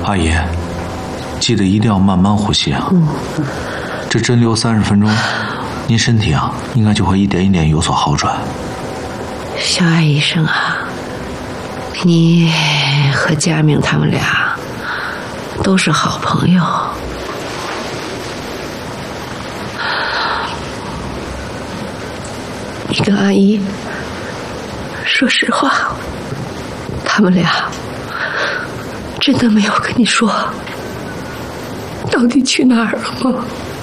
阿姨，记得一定要慢慢呼吸啊。这针灸30分钟，您身体啊应该就会一点一点有所好转。 小艾医生啊，你和佳明他们俩都是好朋友。你跟阿姨说实话，他们俩真的没有跟你说到底去哪儿了吗？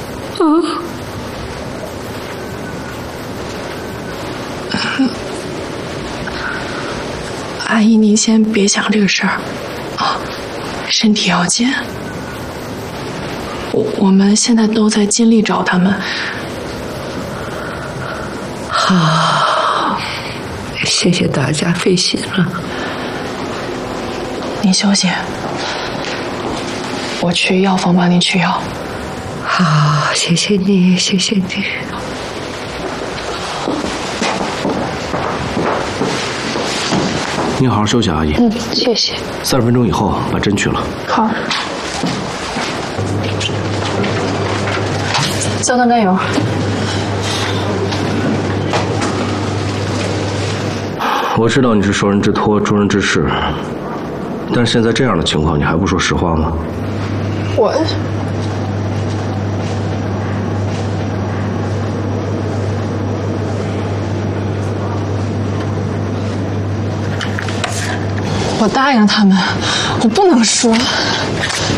阿姨，您先别想这个事儿啊，身体要紧。我们现在都在尽力找他们。 好，谢谢大家费心了。 您休息，我去药房帮您取药。 好，谢谢你，谢谢你。 你好好休息，阿姨。 谢谢。 30分钟以后把针取了。 好。焦糖甘油。 我知道你是受人之托，忠人之事，但是现在这样的情况，你还不说实话吗？ 我答应他们，我不能说。